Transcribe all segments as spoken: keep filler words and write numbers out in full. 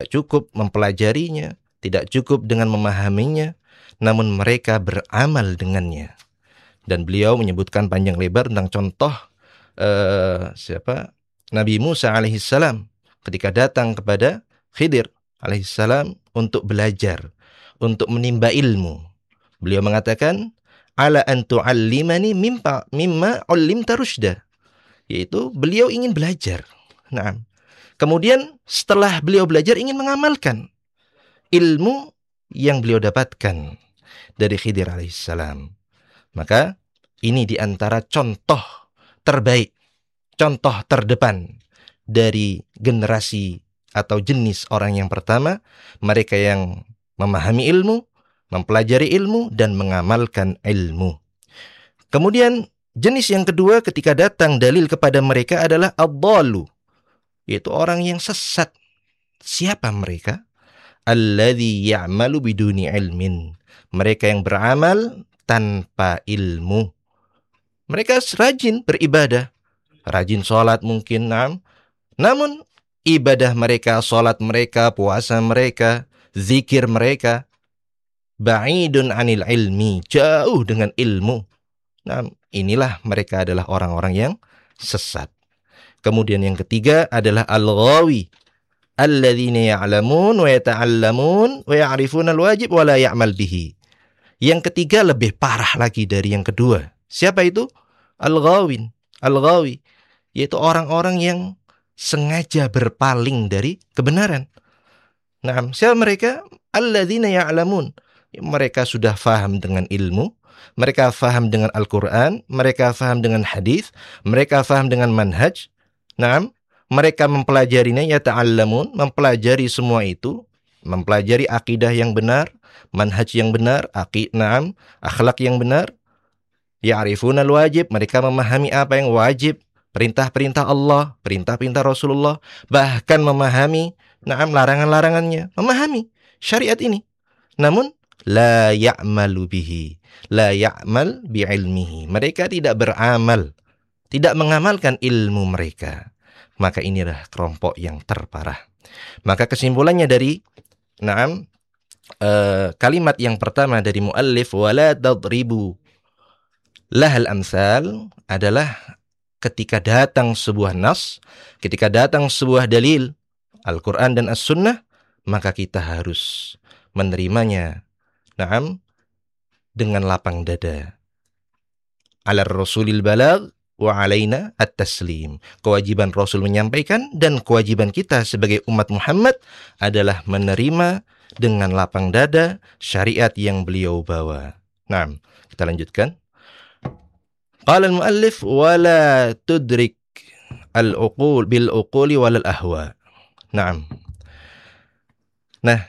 tidak cukup mempelajarinya, tidak cukup dengan memahaminya, namun mereka beramal dengannya. Dan beliau menyebutkan panjang lebar tentang contoh uh, siapa Nabi Musa alaihissalam ketika datang kepada Khidir alaihissalam untuk belajar, untuk menimba ilmu. Beliau mengatakan, ala an tu'allimani mimma mimma 'ullimta rusyda, yaitu beliau ingin belajar. Nah, kemudian setelah beliau belajar ingin mengamalkan ilmu yang beliau dapatkan dari Khidir alaihissalam. Maka ini diantara contoh terbaik, contoh terdepan dari generasi atau jenis orang yang pertama, mereka yang memahami ilmu, mempelajari ilmu, dan mengamalkan ilmu. Kemudian jenis yang kedua ketika datang dalil kepada mereka adalah ad-dhallu, yaitu orang yang sesat. Siapa mereka? Alladzi ya'malu biduni ilmin. Mereka yang beramal tanpa ilmu. Mereka rajin beribadah, rajin sholat mungkin, nam. Namun ibadah mereka, sholat mereka, puasa mereka, zikir mereka, ba'idun anil ilmi, jauh dengan ilmu. Nah, inilah mereka adalah orang-orang yang sesat. Kemudian yang ketiga adalah al-ghawi, alladzina ya'lamun wa yata'allamun wa ya'rifuna al-wajib wa la ya'mal bihi. Yang ketiga lebih parah lagi dari yang kedua. Siapa itu? Al-ghawin, al-ghawi, yaitu orang-orang yang sengaja berpaling dari kebenaran. Nah, siapa mereka? Alladzina ya'lamun. Mereka sudah faham dengan ilmu, mereka faham dengan Al-Quran, mereka faham dengan hadis, mereka faham dengan manhaj. Naam, mereka mempelajarinya, yata'allamun, mempelajari semua itu, mempelajari akidah yang benar, manhaj yang benar, aqid, naam, akhlak yang benar. Ya'rifuna al-wajib, mereka memahami apa yang wajib, perintah-perintah Allah, perintah-perintah Rasulullah, bahkan memahami naam larangan-larangannya, memahami syariat ini. Namun la ya'malu bihi, la ya'mal bi'ilmihi. Mereka tidak beramal, tidak mengamalkan ilmu mereka. Maka inilah kelompok yang terparah. Maka kesimpulannya dari naam uh, kalimat yang pertama dari muallif wala tadribu lahal amsal adalah ketika datang sebuah nas, ketika datang sebuah dalil Al-Quran dan As-Sunnah, maka kita harus menerimanya naam dengan lapang dada. Ala rasulil balagh wa alaina at-taslim. Kewajiban Rasul menyampaikan dan kewajiban kita sebagai umat Muhammad adalah menerima dengan lapang dada syariat yang beliau bawa. Nah, kita lanjutkan. Qala al-muallif wala tudrik al-uqul bil uquli wal ahwa. Naam. Nah,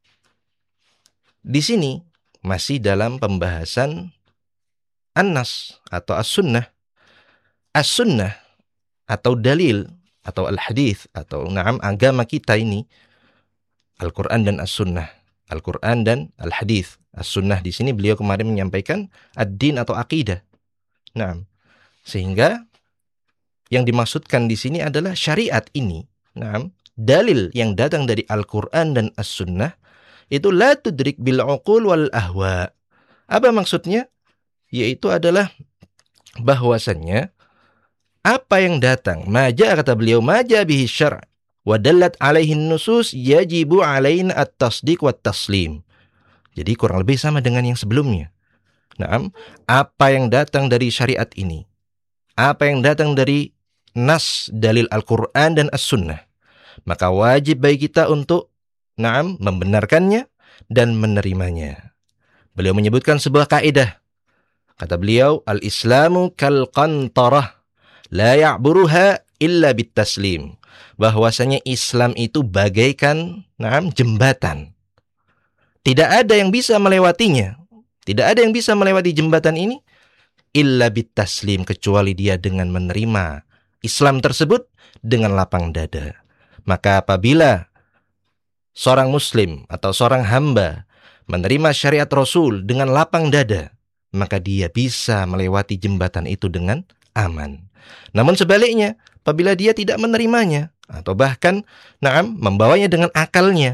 di sini masih dalam pembahasan an-nas atau as-sunnah. As-sunnah atau dalil atau al-hadis atau naam agama kita ini Al-Quran dan as-sunnah. Al-Quran dan al-hadis. As-sunnah di sini beliau kemarin menyampaikan ad-din atau akidah. Naam. Sehingga yang dimaksudkan di sini adalah syariat ini. Naam. Dalil yang datang dari Al-Quran dan As-Sunnah itu la tudrik bil uqul wal ahwa. Apa maksudnya? Yaitu adalah bahwasannya apa yang datang, maja kata beliau, maja bihi syar' wa dallat alaihi nusus yajibu alaina at-tasdiq wat taslim. Jadi kurang lebih sama dengan yang sebelumnya. Naam, apa yang datang dari syariat ini, apa yang datang dari nas dalil Al-Quran dan As-Sunnah, maka wajib bagi kita untuk naam membenarkannya dan menerimanya. Beliau menyebutkan sebuah kaidah. Kata beliau, al-islamu kal qantarah la ya'buruha illa bitaslim. Bahwasanya Islam itu bagaikan naam jembatan. Tidak ada yang bisa melewatinya. Tidak ada yang bisa melewati jembatan ini illa bitaslim, kecuali dia dengan menerima Islam tersebut dengan lapang dada. Maka apabila seorang muslim atau seorang hamba menerima syariat Rasul dengan lapang dada, maka dia bisa melewati jembatan itu dengan aman. Namun sebaliknya, apabila dia tidak menerimanya atau bahkan naam membawanya dengan akalnya,